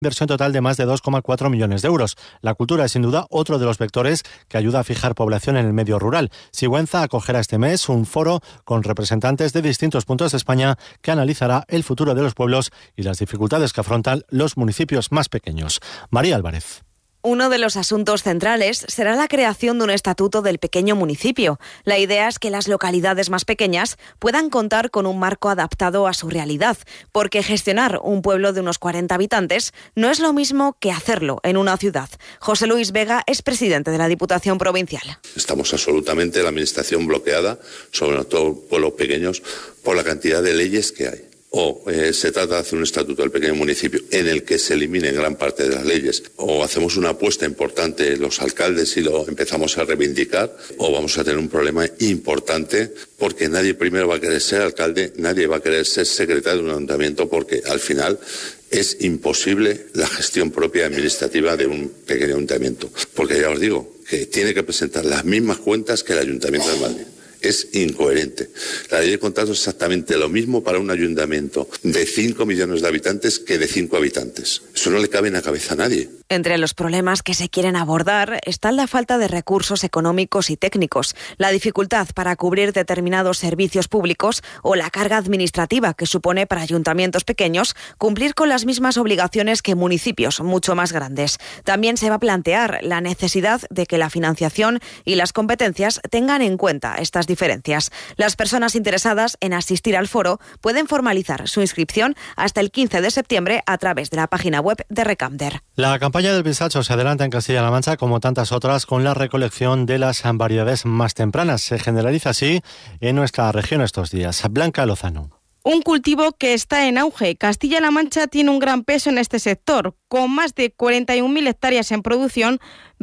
inversión total de más de 2,4 millones de euros. La cultura es sin duda otro de los vectores que ayuda a fijar población en el medio rural. Sigüenza acogerá este mes un foro con representantes de distintos puntos de España que analizará el futuro de los pueblos y las dificultades que afrontan los municipios más pequeños. María Álvarez. Uno de los asuntos centrales será la creación de un estatuto del pequeño municipio. La idea es que las localidades más pequeñas puedan contar con un marco adaptado a su realidad, porque gestionar un pueblo de unos 40 habitantes no es lo mismo que hacerlo en una ciudad. José Luis Vega es presidente de la Diputación Provincial. Estamos absolutamente la administración bloqueada, sobre todo pueblos pequeños, por la cantidad de leyes que hay. O se trata de hacer un estatuto del pequeño municipio en el que se eliminen gran parte de las leyes, o hacemos una apuesta importante los alcaldes y lo empezamos a reivindicar, o vamos a tener un problema importante porque nadie primero va a querer ser alcalde, nadie va a querer ser secretario de un ayuntamiento, porque al final es imposible la gestión propia administrativa de un pequeño ayuntamiento, porque ya os digo que tiene que presentar las mismas cuentas que el Ayuntamiento de Madrid. Es incoherente. La ley de contratos es exactamente lo mismo para un ayuntamiento de 5 millones de habitantes que de 5 habitantes. Eso no le cabe en la cabeza a nadie. Entre los problemas que se quieren abordar está la falta de recursos económicos y técnicos, la dificultad para cubrir determinados servicios públicos o la carga administrativa que supone para ayuntamientos pequeños cumplir con las mismas obligaciones que municipios mucho más grandes. También se va a plantear la necesidad de que la financiación y las competencias tengan en cuenta estas diferencias. Las personas interesadas en asistir al foro pueden formalizar su inscripción hasta el 15 de septiembre a través de la página web de Recamder. La campaña del pistacho se adelanta en Castilla-La Mancha, como tantas otras, con la recolección de las variedades más tempranas. Se generaliza así en nuestra región estos días. Blanca Lozano. Un cultivo que está en auge. Castilla-La Mancha tiene un gran peso en este sector. Con más de 41.000 hectáreas en producción,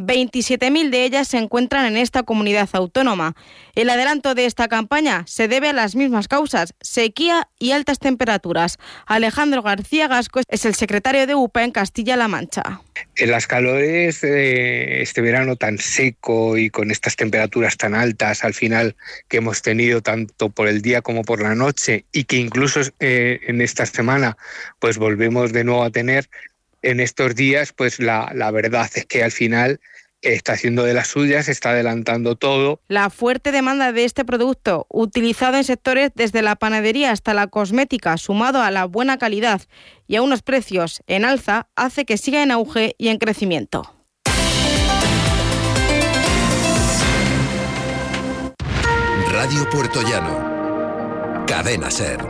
27.000 de ellas se encuentran en esta comunidad autónoma. El adelanto de esta campaña se debe a las mismas causas, sequía y altas temperaturas. Alejandro García Gasco es el secretario de UPA en Castilla-La Mancha. En las calores de este verano tan seco y con estas temperaturas tan altas al final que hemos tenido tanto por el día como por la noche, y que incluso en esta semana pues volvemos de nuevo a tener, en estos días pues la verdad es que al final está haciendo de las suyas, está adelantando todo. La fuerte demanda de este producto, utilizado en sectores desde la panadería hasta la cosmética, sumado a la buena calidad y a unos precios en alza, hace que siga en auge y en crecimiento. Radio Puertollano. Cadena SER.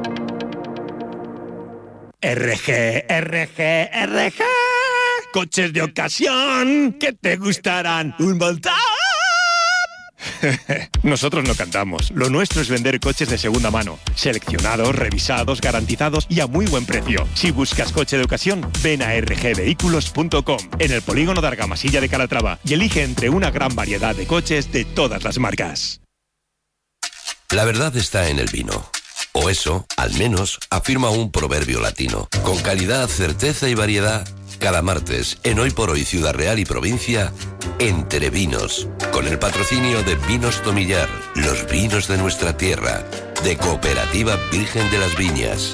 RG. Coches de ocasión que te gustarán un montón. Nosotros no cantamos. Lo nuestro es vender coches de segunda mano, seleccionados, revisados, garantizados y a muy buen precio. Si buscas coche de ocasión, ven a rgvehículos.com, en el polígono de Argamasilla de Calatrava, y elige entre una gran variedad de coches de todas las marcas. La verdad está en el vino. O eso, al menos, afirma un proverbio latino. Con calidad, certeza y variedad, cada martes, en Hoy por Hoy Ciudad Real y Provincia, Entre Vinos, con el patrocinio de Vinos Tomillar, los vinos de nuestra tierra, de Cooperativa Virgen de las Viñas.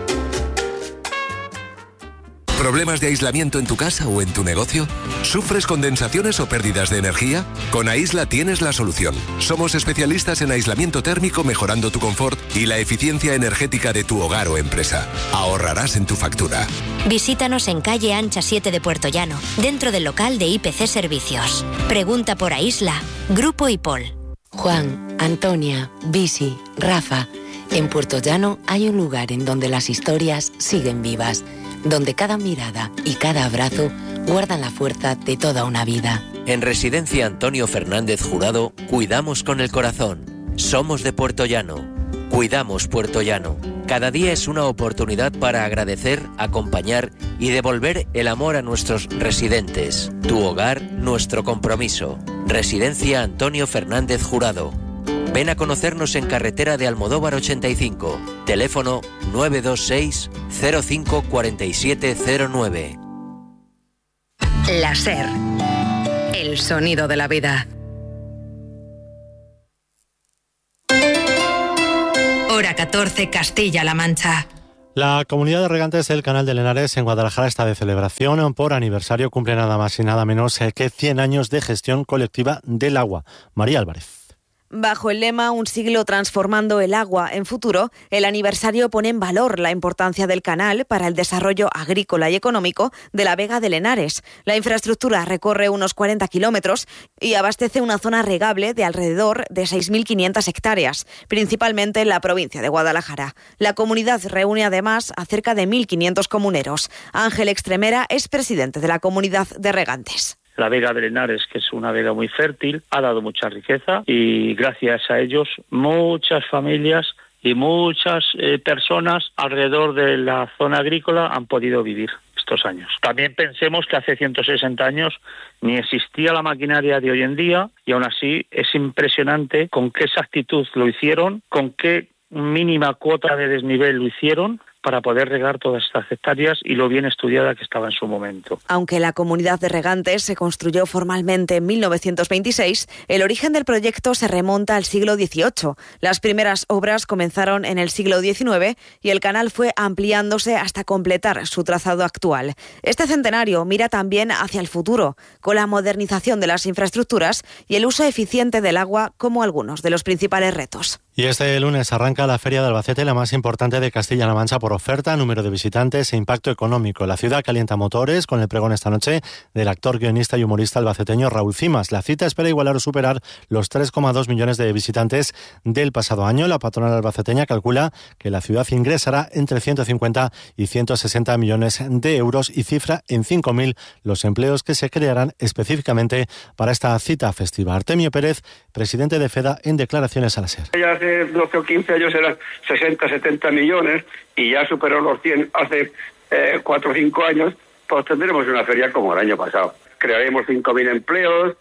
¿Problemas de aislamiento en tu casa o en tu negocio? ¿Sufres condensaciones o pérdidas de energía? Con Aisla tienes la solución. Somos especialistas en aislamiento térmico, mejorando tu confort y la eficiencia energética de tu hogar o empresa. Ahorrarás en tu factura. Visítanos en calle Ancha 7 de Puertollano, dentro del local de IPC Servicios. Pregunta por Aisla. Grupo IPOL. Juan, Antonia, Bisi, Rafa. En Puertollano hay un lugar en donde las historias siguen vivas, donde cada mirada y cada abrazo guardan la fuerza de toda una vida. En Residencia Antonio Fernández Jurado, cuidamos con el corazón. Somos de Puertollano. Cuidamos Puertollano. Cada día es una oportunidad para agradecer, acompañar y devolver el amor a nuestros residentes. Tu hogar, nuestro compromiso. Residencia Antonio Fernández Jurado. Ven a conocernos en carretera de Almodóvar 85. Teléfono 926 05 4709. La SER. El sonido de la vida. Hora 14, Castilla-La Mancha. La comunidad de regantes del Canal del Henares en Guadalajara está de celebración por aniversario. Cumple nada más y nada menos que 100 años de gestión colectiva del agua. María Álvarez. Bajo el lema Un siglo transformando el agua en futuro, el aniversario pone en valor la importancia del canal para el desarrollo agrícola y económico de la Vega del Henares. La infraestructura recorre unos 40 kilómetros y abastece una zona regable de alrededor de 6.500 hectáreas, principalmente en la provincia de Guadalajara. La comunidad reúne además a cerca de 1.500 comuneros. Ángel Extremera es presidente de la comunidad de regantes. La Vega del Henares, que es una vega muy fértil, ha dado mucha riqueza y gracias a ellos muchas familias y muchas personas alrededor de la zona agrícola han podido vivir estos años. También pensemos que hace 160 años ni existía la maquinaria de hoy en día y aún así es impresionante con qué exactitud lo hicieron, con qué mínima cuota de desnivel lo hicieron para poder regar todas estas hectáreas y lo bien estudiada que estaba en su momento. Aunque la comunidad de regantes se construyó formalmente en 1926, el origen del proyecto se remonta al siglo XVIII. Las primeras obras comenzaron en el siglo XIX y el canal fue ampliándose hasta completar su trazado actual. Este centenario mira también hacia el futuro, con la modernización de las infraestructuras y el uso eficiente del agua como algunos de los principales retos. Y este lunes arranca la Feria de Albacete, la más importante de Castilla-La Mancha por oferta, número de visitantes e impacto económico. La ciudad calienta motores con el pregón esta noche del actor, guionista y humorista albaceteño Raúl Cimas. La cita espera igualar o superar los 3,2 millones de visitantes del pasado año. La patronal albaceteña calcula que la ciudad ingresará entre 150 y 160 millones de euros y cifra en 5.000 los empleos que se crearán específicamente para esta cita festiva. Artemio Pérez, presidente de FEDA, en declaraciones a la SER. Ya hace 12 o 15 años eran 60, 70 millones y ya superó los 100 hace 4 o 5 años, pues tendremos una feria como el año pasado. Crearemos 5.000 empleos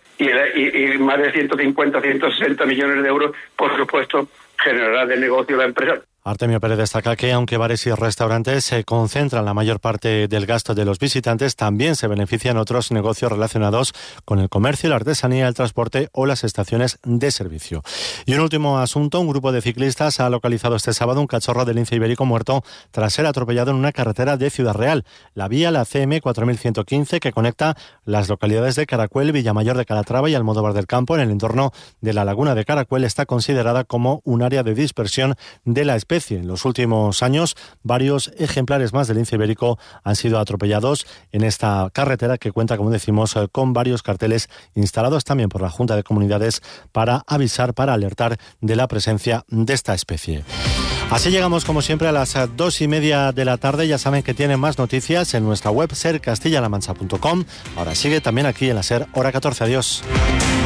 y más de 150, 160 millones de euros, por supuesto, generará de negocio la empresa. Artemio Pérez destaca que aunque bares y restaurantes se concentran la mayor parte del gasto de los visitantes, también se benefician otros negocios relacionados con el comercio, la artesanía, el transporte o las estaciones de servicio. Y un último asunto, un grupo de ciclistas ha localizado este sábado un cachorro de lince ibérico muerto tras ser atropellado en una carretera de Ciudad Real. La vía, la CM 4115, que conecta las localidades de Caracuel, Villamayor de Calatrava y Almodóvar del Campo en el entorno de la laguna de Caracuel, está considerada como un área de dispersión de la especie. En los últimos años, varios ejemplares más del lince ibérico han sido atropellados en esta carretera que cuenta, como decimos, con varios carteles instalados también por la Junta de Comunidades para avisar, para alertar de la presencia de esta especie. Así llegamos, como siempre, a las 2:30 de la tarde. Ya saben que tienen más noticias en nuestra web sercastillalamancha.com. Ahora sigue también aquí en la SER, hora 14. Adiós.